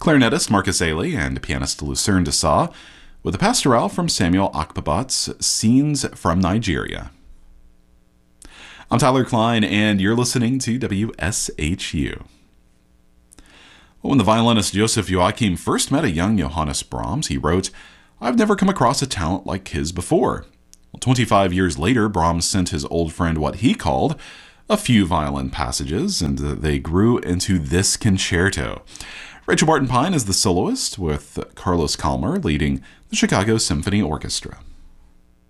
clarinetist Marcus Ailey and pianist Lucerne Dessau, with a pastoral from Samuel Akpabot's Scenes from Nigeria. I'm Tyler Klein, and you're listening to WSHU. When the violinist Joseph Joachim first met a young Johannes Brahms, he wrote, "I've never come across a talent like his before." 25 years later, Brahms sent his old friend what he called a few violin passages, and they grew into this concerto. Rachel Barton Pine is the soloist, with Carlos Kalmar leading the Chicago Symphony Orchestra.